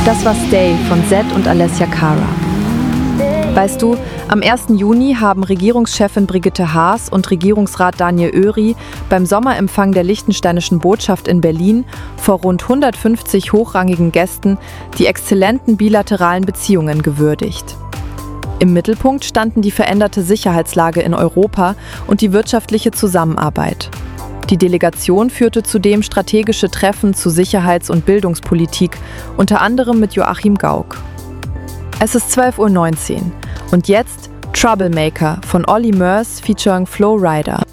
Das war Stay von Zed und Alessia Cara. Weißt du, am 1. Juni haben Regierungschefin Brigitte Haas und Regierungsrat Daniel Oery beim Sommerempfang der liechtensteinischen Botschaft in Berlin vor rund 150 hochrangigen Gästen die exzellenten bilateralen Beziehungen gewürdigt. Im Mittelpunkt standen die veränderte Sicherheitslage in Europa und die wirtschaftliche Zusammenarbeit. Die Delegation führte zudem strategische Treffen zu Sicherheits- und Bildungspolitik, unter anderem mit Joachim Gauck. Es ist 12:19 Uhr und jetzt Troublemaker von Olly Murs featuring Flo Rida.